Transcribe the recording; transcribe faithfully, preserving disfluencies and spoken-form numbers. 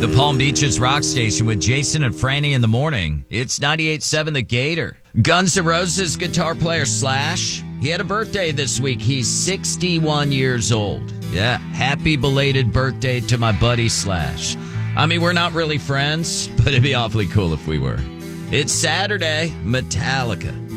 The Palm Beaches Rock Station with Jason and Franny in the morning. It's ninety-eight point seven The Gator. Guns N' Roses guitar player Slash. He had a birthday this week. He's sixty-one years old. Yeah, happy belated birthday to my buddy Slash. I mean, we're not really friends, but it'd be awfully cool if we were. It's Saturday, Metallica.